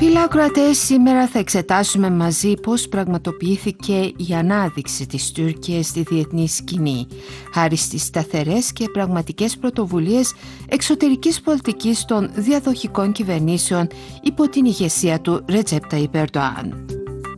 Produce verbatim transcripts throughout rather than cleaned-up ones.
Φίλοι ακροατές, σήμερα θα εξετάσουμε μαζί πώς πραγματοποιήθηκε η ανάδειξη της Τουρκίας στη διεθνή σκηνή, χάρη στις σταθερές και πραγματικές πρωτοβουλίες εξωτερικής πολιτικής των διαδοχικών κυβερνήσεων υπό την ηγεσία του Ρετζέπ Ταγιπ Ερντοάν.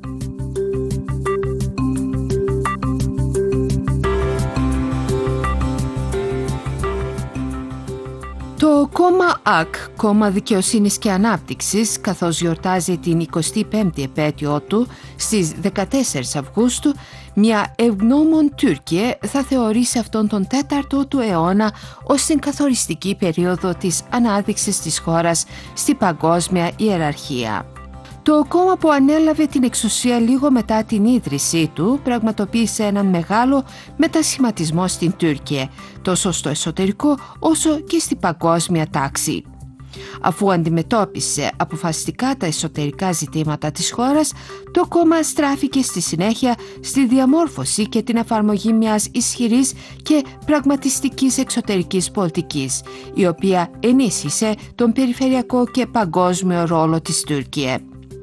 Το κόμμα ΑΚ, Κόμμα Δικαιοσύνης και Ανάπτυξης, καθώς γιορτάζει την εικοστή πέμπτη επέτειό του στις δεκατέσσερις Αυγούστου, μια ευγνώμων Τουρκία θα θεωρήσει αυτόν τον τέταρτο του αιώνα ως την καθοριστική περίοδο της ανάδειξης της χώρας στη παγκόσμια ιεραρχία. Το κόμμα που ανέλαβε την εξουσία λίγο μετά την ίδρυσή του πραγματοποίησε έναν μεγάλο μετασχηματισμό στην Τουρκία, τόσο στο εσωτερικό όσο και στην παγκόσμια τάξη. Αφού αντιμετώπισε αποφασιστικά τα εσωτερικά ζητήματα της χώρας, το κόμμα στράφηκε στη συνέχεια στη διαμόρφωση και την εφαρμογή μιας ισχυρής και πραγματιστικής εξωτερικής πολιτικής, η οποία ενίσχυσε τον περιφερειακό και παγκόσμιο ρόλο της Τουρκία.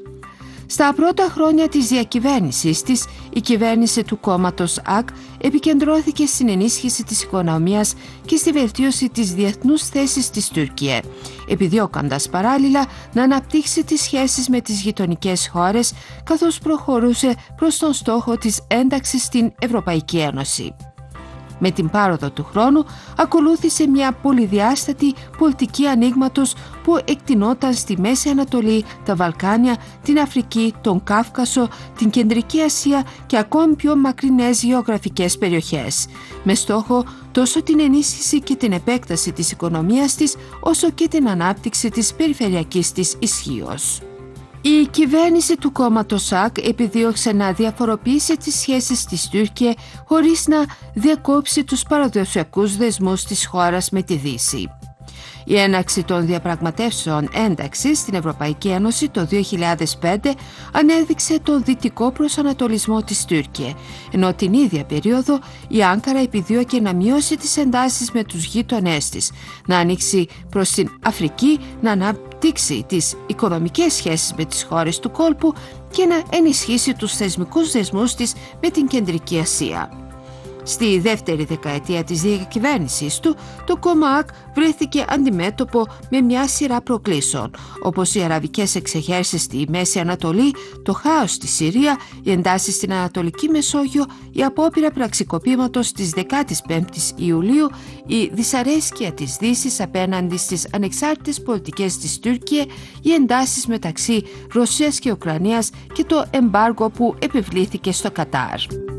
Στα πρώτα χρόνια της διακυβέρνησης της, η κυβέρνηση του κόμματος ΑΚ επικεντρώθηκε στην ενίσχυση της οικονομίας και στη βελτίωση της διεθνούς θέσης της Τουρκία, επιδιώκοντας παράλληλα να αναπτύξει τις σχέσεις με τις γειτονικές χώρες, καθώς προχωρούσε προς τον στόχο της ένταξης στην Ευρωπαϊκή Ένωση. Με την πάροδο του χρόνου ακολούθησε μια πολυδιάστατη πολιτική ανοίγματος που εκτινόταν στη Μέση Ανατολή, τα Βαλκάνια, την Αφρική, τον Κάφκασο, την Κεντρική Ασία και ακόμη πιο μακρινές γεωγραφικές περιοχές, με στόχο τόσο την ενίσχυση και την επέκταση της οικονομίας της, όσο και την ανάπτυξη της περιφερειακής της ισχύος. Η κυβέρνηση του κόμματος ΑΚ επιδίωξε να διαφοροποιήσει τις σχέσεις της Τουρκία χωρίς να διακόψει τους παραδοσιακούς δεσμούς της χώρας με τη Δύση. Η έναρξη των διαπραγματεύσεων ένταξης στην Ευρωπαϊκή Ένωση το δύο χιλιάδες πέντε ανέδειξε τον δυτικό προσανατολισμό της Τουρκία, ενώ την ίδια περίοδο η Άνκαρα επιδίωκε να μειώσει τις εντάσεις με τους γείτονές της, να ανοίξει προς την Αφρική, να αναπτύξει τις οικονομικές σχέσεις με τις χώρες του κόλπου και να ενισχύσει τους θεσμικούς δεσμούς της με την Κεντρική Ασία. Στη δεύτερη δεκαετία της διακυβέρνησης του, το κόμμα ΑΚ βρέθηκε αντιμέτωπο με μια σειρά προκλήσεων, όπως οι αραβικές εξεγέρσεις στη Μέση Ανατολή, το χάος στη Συρία, οι εντάσεις στην Ανατολική Μεσόγειο, η απόπειρα πραξικοπήματος της δεκάτης πέμπτης Ιουλίου, η δυσαρέσκεια της Δύσης απέναντι στις ανεξάρτητες πολιτικές της Τουρκία, οι εντάσεις μεταξύ Ρωσίας και Ουκρανίας και το εμπάργο που επιβλήθηκε στο Κατάρ.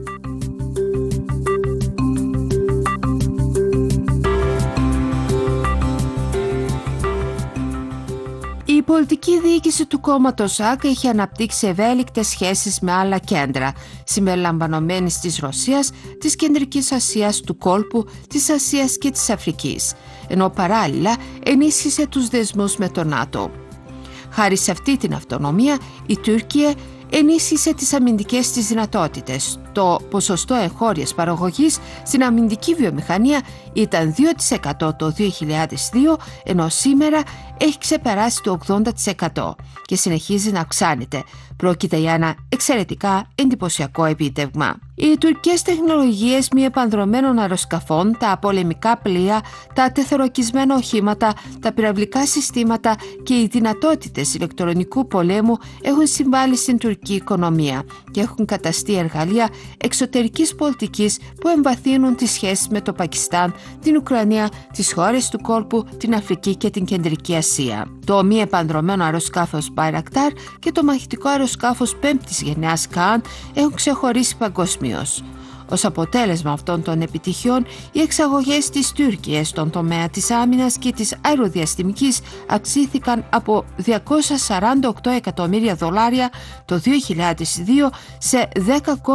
Η πολιτική διοίκηση του κόμματος ΑΚ έχει αναπτύξει ευέλικτες σχέσεις με άλλα κέντρα, συμπεριλαμβανομένης της Ρωσίας, της Κεντρικής Ασίας, του κόλπου, της Ασίας και της Αφρικής, ενώ παράλληλα ενίσχυσε τους δεσμούς με το ΝΑΤΟ. Χάρη σε αυτή την αυτονομία, η Τουρκία ενίσχυσε τις αμυντικές της δυνατότητες. Το ποσοστό εγχώριας παραγωγής στην αμυντική βιομηχανία ήταν δύο τοις εκατό το δύο χιλιάδες δύο, ενώ σήμερα έχει ξεπεράσει το ογδόντα τοις εκατό και συνεχίζει να αυξάνεται. Πρόκειται για ένα εξαιρετικά εντυπωσιακό επίτευγμα. Οι τουρκικές τεχνολογίες μη επανδρωμένων αεροσκαφών, τα πολεμικά πλοία, τα τεθωρακισμένα οχήματα, τα πυραυλικά συστήματα και οι δυνατότητες ηλεκτρονικού πολέμου έχουν συμβάλει στην τουρκική οικονομία και έχουν καταστεί εργαλεία εξωτερικής πολιτικής που εμβαθύνουν τις σχέσεις με το Πακιστάν, την Ουκρανία, τις χώρες του κόλπου, την Αφρική και την Κεντρική Ασία. Το μη επανδρωμένο αεροσκάφος Bayraktar και το μαχητικό αεροσκάφος πέμπτης γενιάς Kaan έχουν ξεχωρίσει παγκοσμίως. Ως αποτέλεσμα αυτών των επιτυχιών, οι εξαγωγές της Τουρκίας στον τομέα της άμυνας και της αεροδιαστημικής αυξήθηκαν από διακόσια σαράντα οκτώ εκατομμύρια δολάρια το δύο χιλιάδες δύο σε δέκα